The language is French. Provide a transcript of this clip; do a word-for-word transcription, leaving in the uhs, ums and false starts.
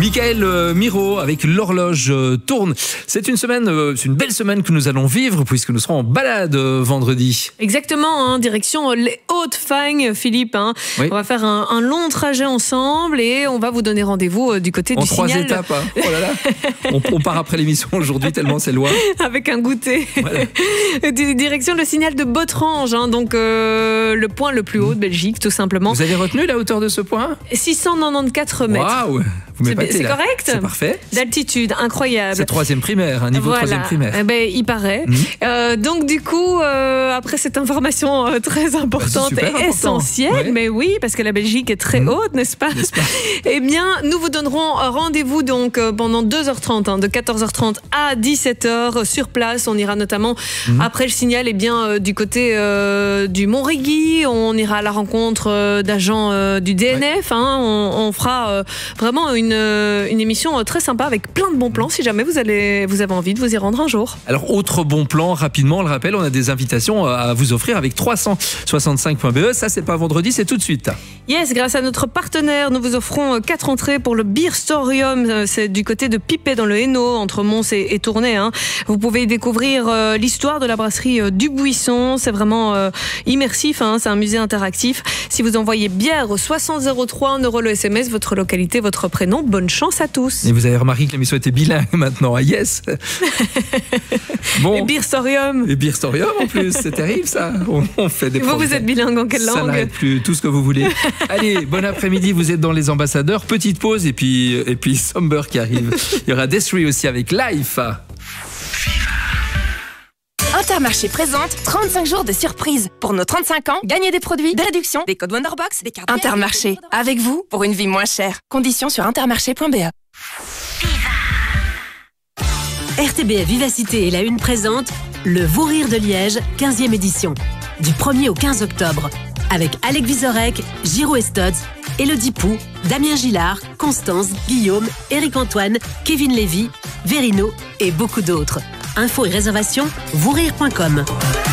Michael euh, Miro avec l'horloge euh, tourne. C'est une semaine, euh, c'est une belle semaine que nous allons vivre puisque nous serons en balade euh, vendredi. Exactement, hein, direction les Hautes-Fagnes, Philippe. Hein. Oui. On va faire un, un long trajet ensemble et on va vous donner rendez-vous euh, du côté En du trois Signal. étapes. Hein. Oh là là. on, on part après l'émission aujourd'hui tellement c'est loin. Avec un goûter. Voilà. Direction le Signal de Botrange, hein, donc euh, le point le plus haut de Belgique, tout simplement. Vous avez retenu la hauteur de ce point? six cent quatre-vingt-quatorze mètres. Waouh. Vous C'est, m'épatez, c'est là. correct? C'est parfait. D'altitude, incroyable. C'est troisième primaire, un niveau Voilà. troisième primaire. Eh ben, il paraît. Mmh. Euh, donc du coup, euh, après cette information euh, très importante super et important. essentielle, Ouais. mais oui, parce que la Belgique est très Mmh. haute, n'est-ce pas? N'est-ce pas? Eh bien, nous vous donnerons rendez-vous donc euh, pendant deux heures trente, hein, de quatorze heures trente à dix-sept heures sur place. On ira notamment Mmh. après le Signal, eh bien euh, du côté euh, du Mont-Régui. On ira à la rencontre euh, d'agents euh, du D N F. Hein. On, on fera euh, vraiment une, euh, une émission euh, très sympa avec plein de bons plans. Si jamais vous allez, vous avez envie de vous y rendre un jour. Alors, autre bon plan, rapidement, on le rappelle, on a des invitations à vous offrir avec trois cent soixante-cinq point B E. Ça, c'est pas vendredi, c'est tout de suite. Yes, grâce à notre partenaire, nous vous offrons quatre entrées pour le Beerstorium. C'est du côté de Pipet dans le Hainaut, entre Mons et, et Tournai. Hein. Vous pouvez y découvrir euh, l'histoire de la brasserie euh, du Buisson. C'est vraiment euh, immersif, hein. C'est un musée interactif. Si vous envoyez bière au soixante zéro trois, un euro le S M S, votre localité, votre prénom, bonne chance à tous. Et vous avez remarqué que l'émission était bilingue maintenant. Ah yes. Bon. Et Beerstorium. Et Beerstorium en plus, c'est terrible ça. On, on fait des Vous, vous progrès. êtes bilingue en quelle Ça langue? n'arrête plus, tout ce que vous voulez. Allez, bon après-midi, vous êtes dans les ambassadeurs. Petite pause et puis, et puis Somber qui arrive. Il y aura Desri aussi avec Life. Intermarché présente trente-cinq jours de surprise. Pour nos trente-cinq ans, gagnez des produits, des réductions, des codes Wonderbox, des cartes. Intermarché, avec vous pour une vie moins chère. Conditions sur intermarché point b e. R T B F Vivacité et la Une présente le Vous Rire de Liège, quinzième édition. Du premier au quinze octobre. Avec Alec Vizorek, Giro Estods, Elodie Pou, Damien Gillard, Constance, Guillaume, Éric Antoine, Kevin Lévy, Verino et beaucoup d'autres. Infos et réservations, vous rire point com.